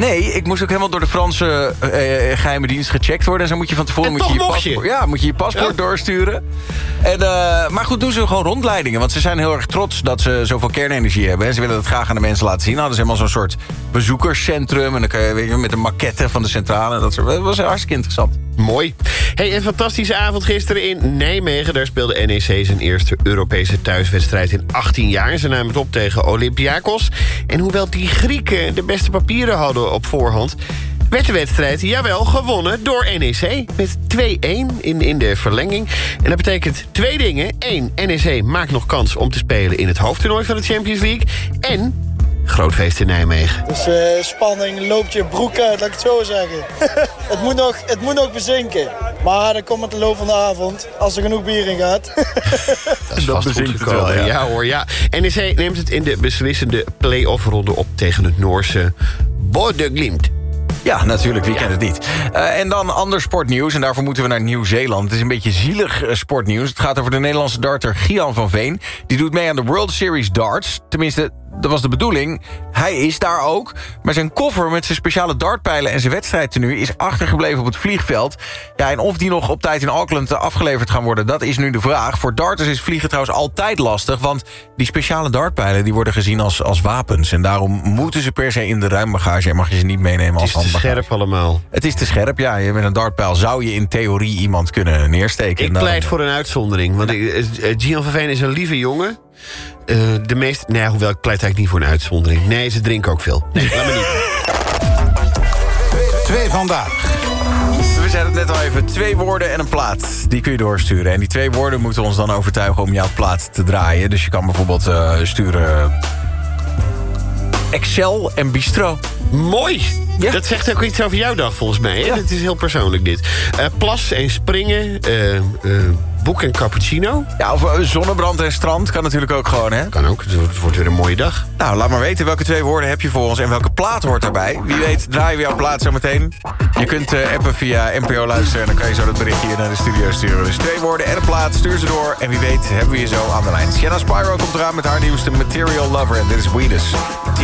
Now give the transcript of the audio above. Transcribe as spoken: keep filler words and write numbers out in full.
nee, ik moest ook helemaal door de Franse uh, geheime dienst gecheckt worden. En zo moet je van tevoren en moet je je paspoort, je. Ja, moet je, je paspoort ja. doorsturen. En, uh, maar goed, doen ze gewoon rondleidingen. Want ze zijn heel erg trots dat ze zoveel kernenergie hebben. En ze willen dat graag aan de mensen laten zien. Nou, dat is helemaal zo'n soort bezoekerscentrum. En dan kan je, weet je met een maquette van de centrale. Dat, soort, dat was hartstikke interessant. Mooi. Hey, een fantastische avond gisteren in Nijmegen. Daar speelde N E C zijn eerste Europese thuiswedstrijd in achttien jaar. Ze namen het op tegen Olympiakos. En hoewel die Grieken de beste papieren hadden op voorhand, werd de wedstrijd, jawel, gewonnen door N E C. Met twee-één in, in de verlenging. En dat betekent twee dingen. Eén, N E C maakt nog kans om te spelen in het hoofdtoernooi van de Champions League. En groot feest in Nijmegen. Dus uh, spanning loopt je broek uit, laat ik het zo zeggen. het, moet nog, het moet nog bezinken. Maar dan komt het de loop van de avond, als er genoeg bier in gaat. Dat is vast goed gekomen. Wel, ja. ja hoor, ja. N E C neemt het in de beslissende play-off-ronde op tegen het Noorse Bodø Glimt. Ja, natuurlijk, wie ja. kent het niet. Uh, en dan ander sportnieuws, en daarvoor moeten we naar Nieuw-Zeeland. Het is een beetje zielig uh, sportnieuws. Het gaat over de Nederlandse darter Gian van Veen. Die doet mee aan de World Series Darts. Tenminste, dat was de bedoeling. Hij is daar ook. Maar zijn koffer met zijn speciale dartpijlen en zijn wedstrijdtenue is achtergebleven op het vliegveld. Ja, en of die nog op tijd in Auckland afgeleverd gaan worden, dat is nu de vraag. Voor darters is vliegen trouwens altijd lastig, want die speciale dartpijlen die worden gezien als, als wapens. En daarom moeten ze per se in de ruimbagage en mag je ze niet meenemen als handbagage. Het is te scherp allemaal. Het is te scherp, ja. Met een dartpijl zou je in theorie iemand kunnen neersteken. Ik pleit daarom voor een uitzondering, want ik, uh, Gian van Veen is een lieve jongen. Uh, de meest, nee, hoewel ik pleit eigenlijk niet voor een uitzondering. Nee, ze drinken ook veel. Nee, laat me niet. Twee vandaag. We zeiden het net al even, twee woorden en een plaat. Die kun je doorsturen. En die twee woorden moeten ons dan overtuigen om jouw plaat te draaien. Dus je kan bijvoorbeeld uh, sturen Excel en Bistro. Mooi! Ja? Dat zegt ook iets over jouw dag volgens mij. Hè? Ja. Het is heel persoonlijk dit. Uh, plas en springen, uh, uh, boek en cappuccino. Ja, of uh, zonnebrand en strand kan natuurlijk ook gewoon, hè? Kan ook, het wordt weer een mooie dag. Nou, laat maar weten welke twee woorden heb je voor ons en welke plaat hoort daarbij. Wie weet draaien we jouw plaat zo meteen. Je kunt uh, appen via N P O Luisteren en dan kan je zo dat berichtje hier naar de studio sturen. Dus twee woorden en een plaat, stuur ze door. En wie weet hebben we je zo aan de lijn. Shanna Spyro komt eraan met haar nieuwste Material Lover en dit is Weedus.